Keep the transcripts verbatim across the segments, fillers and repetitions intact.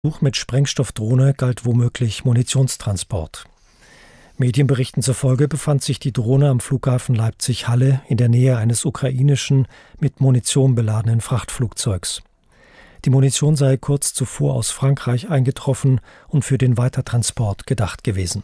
Versuch mit Sprengstoffdrohne galt womöglich Munitionstransport. Medienberichten zufolge befand sich die Drohne am Flughafen Leipzig-Halle in der Nähe eines ukrainischen, mit Munition beladenen Frachtflugzeugs. Die Munition sei kurz zuvor aus Frankreich eingetroffen und für den Weitertransport gedacht gewesen.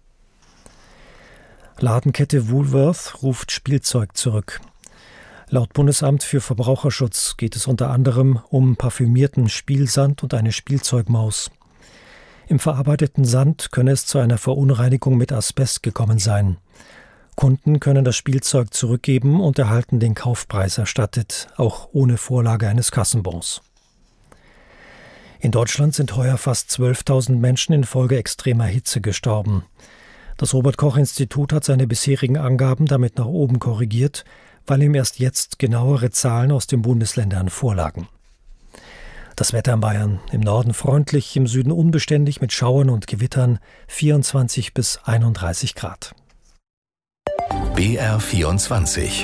Ladenkette Woolworth ruft Spielzeug zurück. Laut Bundesamt für Verbraucherschutz geht es unter anderem um parfümierten Spielsand und eine Spielzeugmaus. Im verarbeiteten Sand könne es zu einer Verunreinigung mit Asbest gekommen sein. Kunden können das Spielzeug zurückgeben und erhalten den Kaufpreis erstattet, auch ohne Vorlage eines Kassenbons. In Deutschland sind heuer fast zwölftausend Menschen infolge extremer Hitze gestorben. Das Robert-Koch-Institut hat seine bisherigen Angaben damit nach oben korrigiert, weil ihm erst jetzt genauere Zahlen aus den Bundesländern vorlagen. Das Wetter in Bayern: im Norden freundlich, im Süden unbeständig mit Schauern und Gewittern, vierundzwanzig bis einunddreißig Grad. B R vierundzwanzig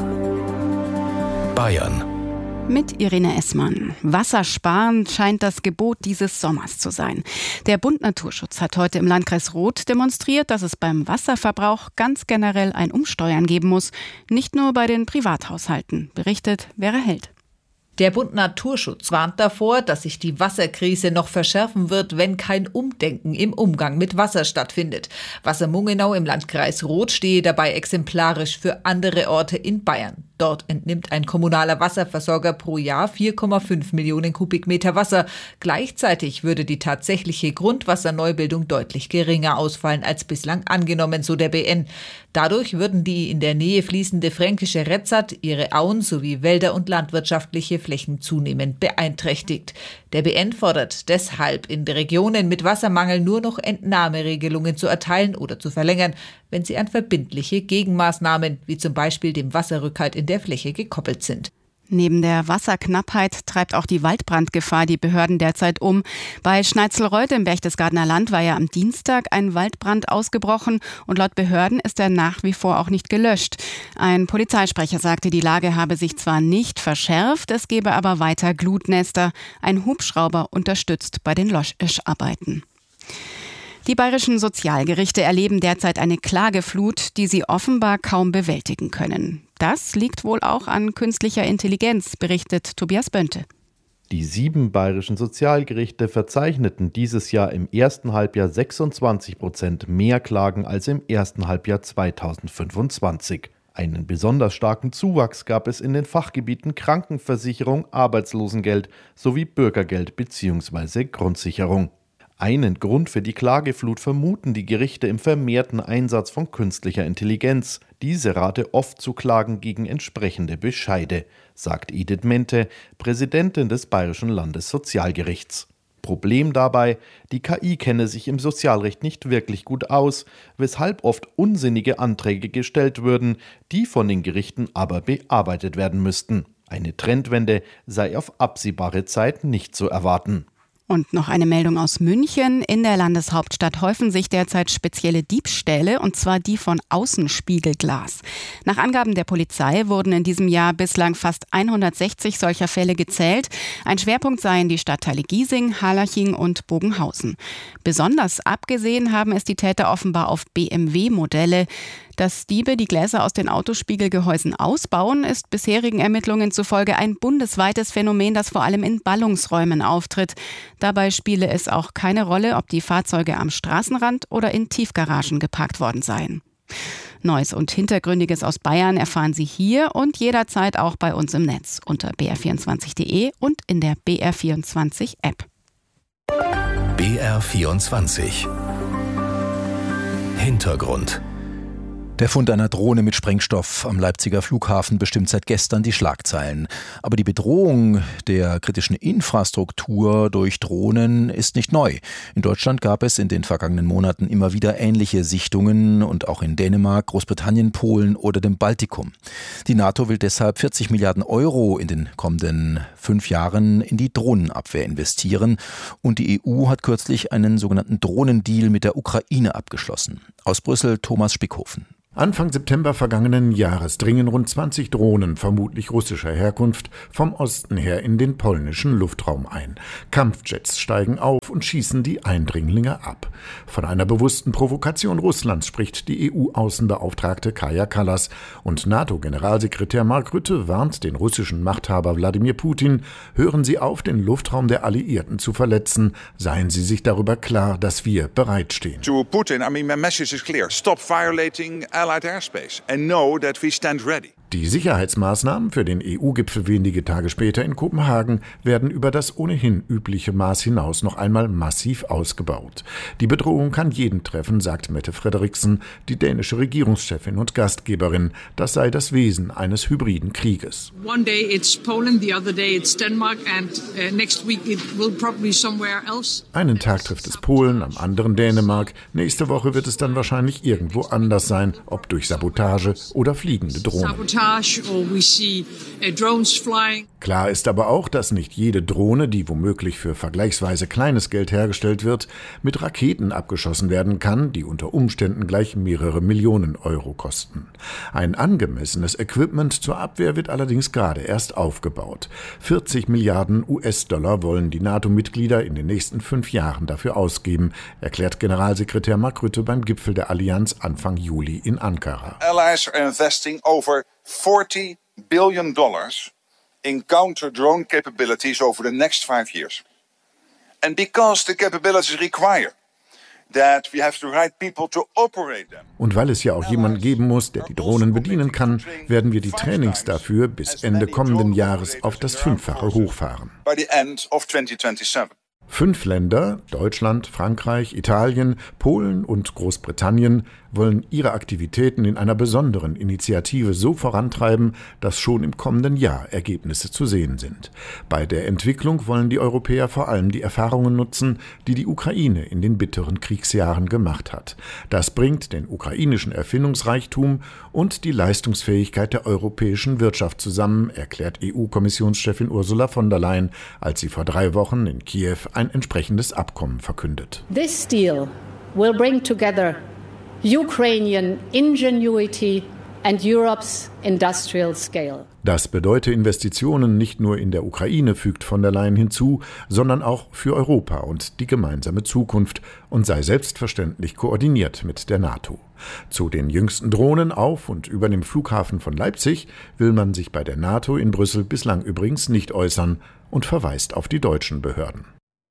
Bayern mit Irene Essmann. Wassersparen scheint das Gebot dieses Sommers zu sein. Der Bund Naturschutz hat heute im Landkreis Roth demonstriert, dass es beim Wasserverbrauch ganz generell ein Umsteuern geben muss. Nicht nur bei den Privathaushalten, berichtet Vera Held. Der Bund Naturschutz warnt davor, dass sich die Wasserkrise noch verschärfen wird, wenn kein Umdenken im Umgang mit Wasser stattfindet. Wassermungenau im Landkreis Roth stehe dabei exemplarisch für andere Orte in Bayern. Dort entnimmt ein kommunaler Wasserversorger pro Jahr vier Komma fünf Millionen Kubikmeter Wasser. Gleichzeitig würde die tatsächliche Grundwasserneubildung deutlich geringer ausfallen als bislang angenommen, so der B N. Dadurch würden die in der Nähe fließende Fränkische Retzat, ihre Auen sowie Wälder und landwirtschaftliche Flächen zunehmend beeinträchtigt. Der B N fordert deshalb, in Regionen mit Wassermangel nur noch Entnahmeregelungen zu erteilen oder zu verlängern, wenn sie an verbindliche Gegenmaßnahmen, wie zum Beispiel dem Wasserrückhalt in der Fläche, gekoppelt sind. Neben der Wasserknappheit treibt auch die Waldbrandgefahr die Behörden derzeit um. Bei Schneitzelreuth im Berchtesgadener Land war ja am Dienstag ein Waldbrand ausgebrochen und laut Behörden ist er nach wie vor auch nicht gelöscht. Ein Polizeisprecher sagte, die Lage habe sich zwar nicht verschärft, es gebe aber weiter Glutnester. Ein Hubschrauber unterstützt bei den Löscharbeiten. Die bayerischen Sozialgerichte erleben derzeit eine Klageflut, die sie offenbar kaum bewältigen können. Das liegt wohl auch an künstlicher Intelligenz, berichtet Tobias Bönte. Die sieben bayerischen Sozialgerichte verzeichneten dieses Jahr im ersten Halbjahr sechsundzwanzig Prozent mehr Klagen als im ersten Halbjahr zweitausendfünfundzwanzig. Einen besonders starken Zuwachs gab es in den Fachgebieten Krankenversicherung, Arbeitslosengeld sowie Bürgergeld bzw. Grundsicherung. Einen Grund für die Klageflut vermuten die Gerichte im vermehrten Einsatz von künstlicher Intelligenz. Diese rate oft zu Klagen gegen entsprechende Bescheide, sagt Edith Mente, Präsidentin des Bayerischen Landessozialgerichts. Problem dabei: die K I kenne sich im Sozialrecht nicht wirklich gut aus, weshalb oft unsinnige Anträge gestellt würden, die von den Gerichten aber bearbeitet werden müssten. Eine Trendwende sei auf absehbare Zeit nicht zu erwarten. Und noch eine Meldung aus München. In der Landeshauptstadt häufen sich derzeit spezielle Diebstähle, und zwar die von Außenspiegelglas. Nach Angaben der Polizei wurden in diesem Jahr bislang fast hundertsechzig solcher Fälle gezählt. Ein Schwerpunkt seien die Stadtteile Giesing, Harlaching und Bogenhausen. Besonders abgesehen haben es die Täter offenbar auf B M W-Modelle. Dass Diebe die Gläser aus den Autospiegelgehäusen ausbauen, ist bisherigen Ermittlungen zufolge ein bundesweites Phänomen, das vor allem in Ballungsräumen auftritt. Dabei spiele es auch keine Rolle, ob die Fahrzeuge am Straßenrand oder in Tiefgaragen geparkt worden seien. Neues und Hintergründiges aus Bayern erfahren Sie hier und jederzeit auch bei uns im Netz unter b r vierundzwanzig punkt d e und in der B R vierundzwanzig App. B R vierundzwanzig Hintergrund. Der Fund einer Drohne mit Sprengstoff am Leipziger Flughafen bestimmt seit gestern die Schlagzeilen. Aber die Bedrohung der kritischen Infrastruktur durch Drohnen ist nicht neu. In Deutschland gab es in den vergangenen Monaten immer wieder ähnliche Sichtungen und auch in Dänemark, Großbritannien, Polen oder dem Baltikum. Die NATO will deshalb vierzig Milliarden Euro in den kommenden fünf Jahren in die Drohnenabwehr investieren. Und die E U hat kürzlich einen sogenannten Drohnendeal mit der Ukraine abgeschlossen. Aus Brüssel Thomas Spickhofen. Anfang September vergangenen Jahres dringen rund zwanzig Drohnen, vermutlich russischer Herkunft, vom Osten her in den polnischen Luftraum ein. Kampfjets steigen auf und schießen die Eindringlinge ab. Von einer bewussten Provokation Russlands spricht die E U-Außenbeauftragte Kaja Kallas. Und NATO-Generalsekretär Mark Rutte warnt den russischen Machthaber Wladimir Putin: Hören Sie auf, den Luftraum der Alliierten zu verletzen. Seien Sie sich darüber klar, dass wir bereitstehen. To Putin, I mean, my message is clear. Stop violating allied airspace and know that we stand ready. Die Sicherheitsmaßnahmen für den E U-Gipfel wenige Tage später in Kopenhagen werden über das ohnehin übliche Maß hinaus noch einmal massiv ausgebaut. Die Bedrohung kann jeden treffen, sagt Mette Frederiksen, die dänische Regierungschefin und Gastgeberin. Das sei das Wesen eines hybriden Krieges. One day it's Poland, the other day it's Denmark and uh, next week it will probably somewhere else. Einen Tag trifft es Polen, am anderen Dänemark. Nächste Woche wird es dann wahrscheinlich irgendwo anders sein, ob durch Sabotage oder fliegende Drohnen. Klar ist aber auch, dass nicht jede Drohne, die womöglich für vergleichsweise kleines Geld hergestellt wird, mit Raketen abgeschossen werden kann, die unter Umständen gleich mehrere Millionen Euro kosten. Ein angemessenes Equipment zur Abwehr wird allerdings gerade erst aufgebaut. vierzig Milliarden U S-Dollar wollen die NATO-Mitglieder in den nächsten fünf Jahren dafür ausgeben, erklärt Generalsekretär Mark Rutte beim Gipfel der Allianz Anfang Juli in Ankara. Allies are investing over forty billion dollars in counter-drone capabilities over the next five years. And because the capabilities require that we have the right people to operate them. Und weil es ja auch jemanden geben muss, der die Drohnen bedienen kann, werden wir die Trainings dafür bis Ende kommenden Jahres auf das Fünffache hochfahren. By the end of twenty twenty-seven. Fünf Länder, Deutschland, Frankreich, Italien, Polen und Großbritannien, wollen ihre Aktivitäten in einer besonderen Initiative so vorantreiben, dass schon im kommenden Jahr Ergebnisse zu sehen sind. Bei der Entwicklung wollen die Europäer vor allem die Erfahrungen nutzen, die die Ukraine in den bitteren Kriegsjahren gemacht hat. Das bringt den ukrainischen Erfindungsreichtum und die Leistungsfähigkeit der europäischen Wirtschaft zusammen, erklärt E U-Kommissionschefin Ursula von der Leyen, als sie vor drei Wochen in Kiew ein entsprechendes Abkommen verkündet. This deal will bring together Ukrainian ingenuity and Europe's industrial scale. Das bedeute Investitionen nicht nur in der Ukraine, fügt von der Leyen hinzu, sondern auch für Europa und die gemeinsame Zukunft und sei selbstverständlich koordiniert mit der NATO. Zu den jüngsten Drohnen auf und über dem Flughafen von Leipzig will man sich bei der NATO in Brüssel bislang übrigens nicht äußern und verweist auf die deutschen Behörden.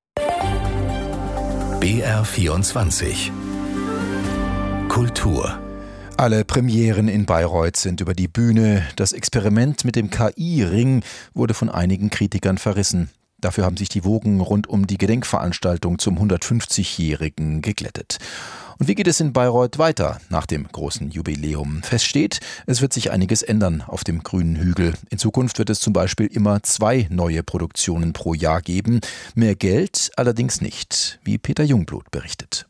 B R vierundzwanzig Kultur. Alle Premieren in Bayreuth sind über die Bühne. Das Experiment mit dem K I-Ring wurde von einigen Kritikern verrissen. Dafür haben sich die Wogen rund um die Gedenkveranstaltung zum hundertfünfzigjährigen geglättet. Und wie geht es in Bayreuth weiter nach dem großen Jubiläum? Fest steht, es wird sich einiges ändern auf dem grünen Hügel. In Zukunft wird es zum Beispiel immer zwei neue Produktionen pro Jahr geben. Mehr Geld allerdings nicht, wie Peter Jungblut berichtet.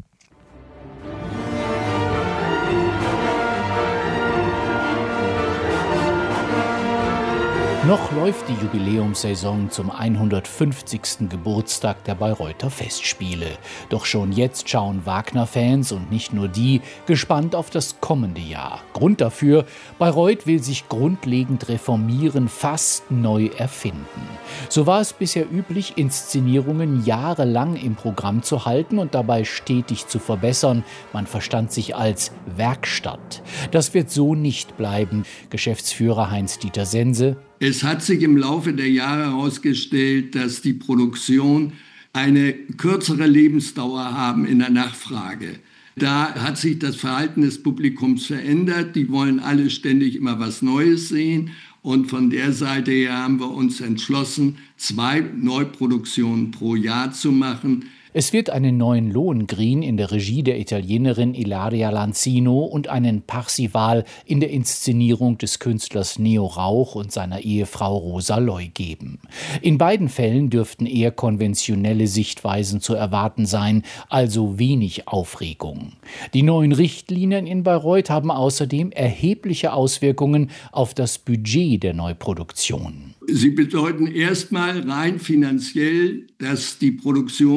Noch läuft die Jubiläumssaison zum hundertfünfzigsten Geburtstag der Bayreuther Festspiele. Doch schon jetzt schauen Wagner-Fans und nicht nur die gespannt auf das kommende Jahr. Grund dafür: Bayreuth will sich grundlegend reformieren, fast neu erfinden. So war es bisher üblich, Inszenierungen jahrelang im Programm zu halten und dabei stetig zu verbessern. Man verstand sich als Werkstatt. Das wird so nicht bleiben. Geschäftsführer Heinz-Dieter Sense: Es hat sich im Laufe der Jahre herausgestellt, dass die Produktion eine kürzere Lebensdauer haben in der Nachfrage. Da hat sich das Verhalten des Publikums verändert. Die wollen alle ständig immer was Neues sehen. Und von der Seite her haben wir uns entschlossen, zwei Neuproduktionen pro Jahr zu machen. Es wird einen neuen Lohengrin in der Regie der Italienerin Ilaria Lanzino und einen Parsival in der Inszenierung des Künstlers Neo Rauch und seiner Ehefrau Rosa Loy geben. In beiden Fällen dürften eher konventionelle Sichtweisen zu erwarten sein, also wenig Aufregung. Die neuen Richtlinien in Bayreuth haben außerdem erhebliche Auswirkungen auf das Budget der Neuproduktion. Sie bedeuten erstmal rein finanziell, dass die Produktionen nicht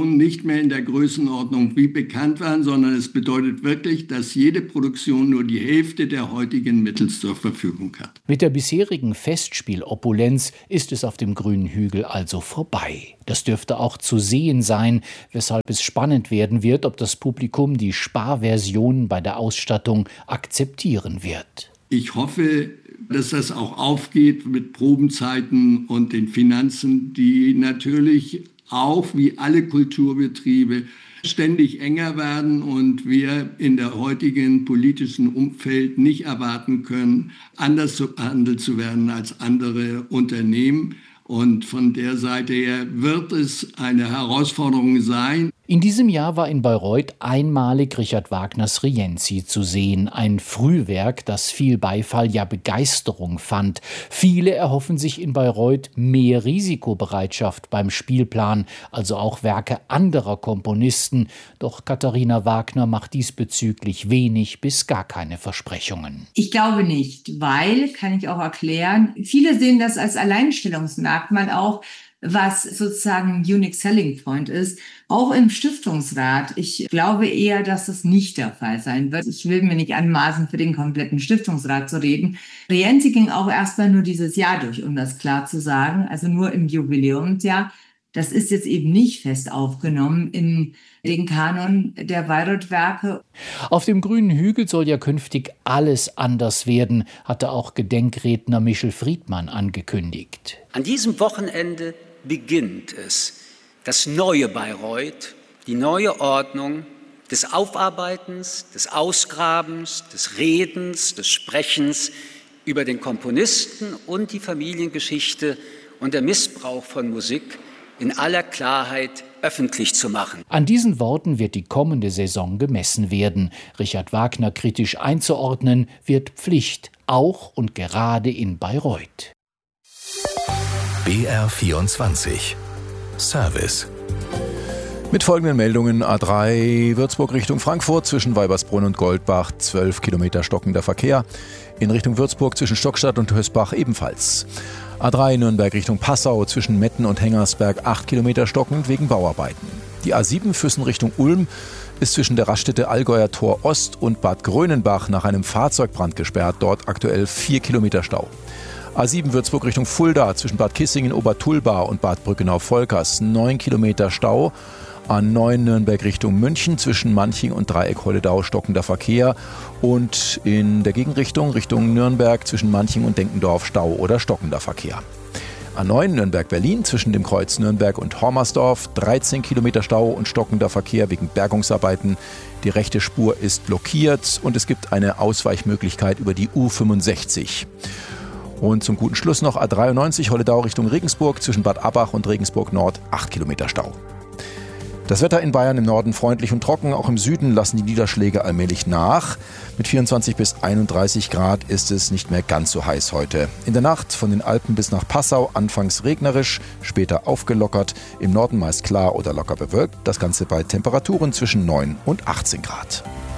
nicht mehr in der Größenordnung wie bekannt waren, sondern es bedeutet wirklich, dass jede Produktion nur die Hälfte der heutigen Mittel zur Verfügung hat. Mit der bisherigen Festspielopulenz ist es auf dem grünen Hügel also vorbei. Das dürfte auch zu sehen sein, weshalb es spannend werden wird, ob das Publikum die Sparversion bei der Ausstattung akzeptieren wird. Ich hoffe, dass das auch aufgeht mit Probenzeiten und den Finanzen, die natürlich auch wie alle Kulturbetriebe ständig enger werden und wir in der heutigen politischen Umfeld nicht erwarten können, anders behandelt zu werden als andere Unternehmen. Und von der Seite her wird es eine Herausforderung sein. In diesem Jahr war in Bayreuth einmalig Richard Wagners Rienzi zu sehen. Ein Frühwerk, das viel Beifall, ja Begeisterung fand. Viele erhoffen sich in Bayreuth mehr Risikobereitschaft beim Spielplan, also auch Werke anderer Komponisten. Doch Katharina Wagner macht diesbezüglich wenig bis gar keine Versprechungen. Ich glaube nicht, weil, kann ich auch erklären, viele sehen das als Alleinstellungsmerkmal auch, was sozusagen ein Unique Selling Point ist, auch im Stiftungsrat. Ich glaube eher, dass das nicht der Fall sein wird. Ich will mir nicht anmaßen, für den kompletten Stiftungsrat zu reden. Rienzi ging auch erstmal nur dieses Jahr durch, um das klar zu sagen, also nur im Jubiläumsjahr. Das ist jetzt eben nicht fest aufgenommen in den Kanon der Bayreuth-Werke. Auf dem grünen Hügel soll ja künftig alles anders werden, hatte auch Gedenkredner Michel Friedmann angekündigt. An diesem Wochenende beginnt es, das neue Bayreuth, die neue Ordnung des Aufarbeitens, des Ausgrabens, des Redens, des Sprechens über den Komponisten und die Familiengeschichte und der Missbrauch von Musik in aller Klarheit öffentlich zu machen. An diesen Worten wird die kommende Saison gemessen werden. Richard Wagner kritisch einzuordnen, wird Pflicht, auch und gerade in Bayreuth. B R vierundzwanzig Service. Mit folgenden Meldungen: A drei Würzburg Richtung Frankfurt zwischen Weibersbrunn und Goldbach zwölf Kilometer stockender Verkehr. In Richtung Würzburg zwischen Stockstadt und Hösbach ebenfalls. A drei Nürnberg Richtung Passau zwischen Metten und Hengersberg acht Kilometer stockend wegen Bauarbeiten. Die A sieben Füssen Richtung Ulm ist zwischen der Raststätte Allgäuer Tor Ost und Bad Grönenbach nach einem Fahrzeugbrand gesperrt. Dort aktuell vier Kilometer Stau. A sieben Würzburg Richtung Fulda zwischen Bad Kissingen, Obertulba und Bad Brückenau-Volkers neun Kilometer Stau. A neun Nürnberg Richtung München zwischen Manching und Dreieck-Holledau stockender Verkehr. Und in der Gegenrichtung Richtung Nürnberg zwischen Manching und Denkendorf Stau oder stockender Verkehr. A neun Nürnberg-Berlin zwischen dem Kreuz Nürnberg und Hormersdorf dreizehn Kilometer Stau und stockender Verkehr wegen Bergungsarbeiten. Die rechte Spur ist blockiert und es gibt eine Ausweichmöglichkeit über die U fünfundsechzig. Und zum guten Schluss noch A dreiundneunzig Holledau Richtung Regensburg zwischen Bad Abbach und Regensburg Nord acht Kilometer Stau. Das Wetter in Bayern im Norden freundlich und trocken, auch im Süden lassen die Niederschläge allmählich nach. Mit vierundzwanzig bis einunddreißig Grad ist es nicht mehr ganz so heiß heute. In der Nacht von den Alpen bis nach Passau anfangs regnerisch, später aufgelockert, im Norden meist klar oder locker bewölkt, das Ganze bei Temperaturen zwischen neun und achtzehn Grad.